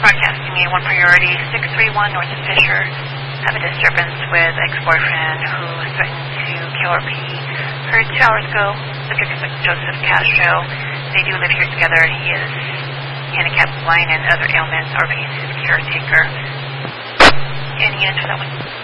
Broadcasting A1 priority, 631 North of Fisher. Have a disturbance with ex-boyfriend who threatened to kill or pee. Heard 2 hours ago, subject is Joseph Castro. They do live here together. He is handicapped, blind, and other ailments. RV is his caretaker. Any answer for that one?